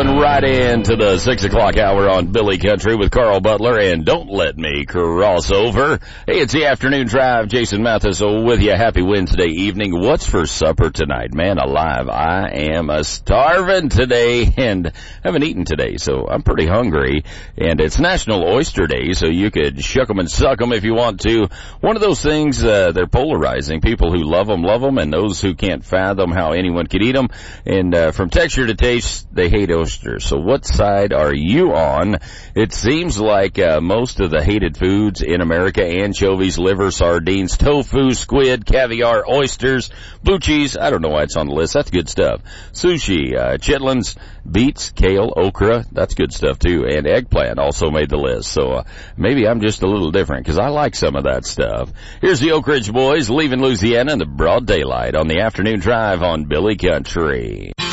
rolling right into the 6 o'clock hour on Billy Country with Carl Butler and Don't Let Me Cross Over. Hey, it's the afternoon drive. Jason Mathis with you. Happy Wednesday evening. What's for supper tonight? Man alive, I am starving today and haven't eaten today, so I'm pretty hungry. And it's National Oyster Day, so you could shuck 'em and suck 'em if you want to. One of those things, they're polarizing. People who love them, and those who can't fathom how anyone could eat them. And from texture to taste, they hate oysters. So what side are you on? It seems like most of the hated foods in America, anchovies, liver, sardines, tofu, squid, caviar, oysters, blue cheese, I don't know why it's on the list. That's good stuff. Sushi, chitlins, beets, kale, okra, that's good stuff too. And eggplant also made the list. So maybe I'm just a little different because I like some of that stuff. Here's the Oak Ridge Boys leaving Louisiana in the broad daylight on the afternoon drive on Billy Country.